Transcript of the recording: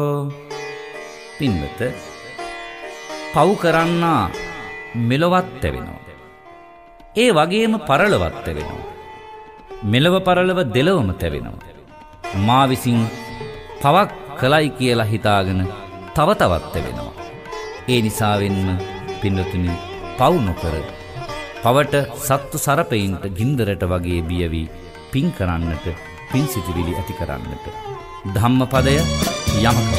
පින්වත පව් කරන්නා මෙලොවත් වෙනවා. ඒ වගේම පරලොවත් වෙනවා. මෙලව පරලව දෙලවම තැවෙනවා. මා විසින් පවක් කළයි කියලා හිතාගෙන තව තවත් වෙනවා. ඒ නිසාවෙන්ම පින්වතුනි පව් නොකර පවට සත්තු සරපයින්ට ගින්දරට වගේ බිය වී පින් කරන්නට, පින් සිතිවිලි ඇති කරන්නට ධම්මපදය යමක